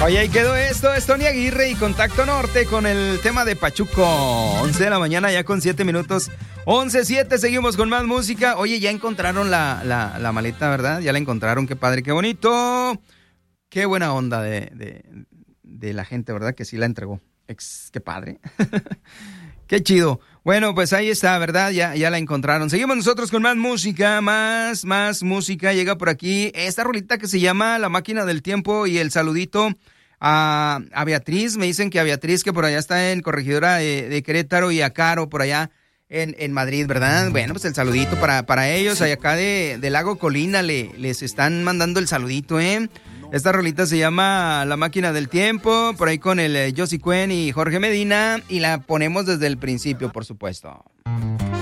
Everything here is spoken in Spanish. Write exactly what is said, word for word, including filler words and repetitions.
Oye, ahí quedó esto, es Tony Aguirre y Contacto Norte con el tema de Pachuco. once de la mañana ya con siete minutos. once siete, seguimos con más música. Oye, ya encontraron la, la, la maleta, ¿verdad? Ya la encontraron, qué padre, qué bonito. Qué buena onda de, de, de la gente, ¿verdad? Que sí la entregó. Ex, qué padre. Qué chido. Bueno, pues ahí está, ¿verdad? Ya, ya la encontraron. Seguimos nosotros con más música, más, más música. Llega por aquí esta rolita que se llama La Máquina del Tiempo y el saludito a, a Beatriz. Me dicen que a Beatriz, que por allá está en Corregidora de, de Querétaro, y a Caro por allá en, en Madrid, ¿verdad? Bueno, pues el saludito para, para ellos. Allá acá de, de Lago Colina le, les están mandando el saludito, ¿eh? Esta rolita se llama La Máquina del Tiempo, por ahí con el eh, Josie Cuen y Jorge Medina, y la ponemos desde el principio, por supuesto.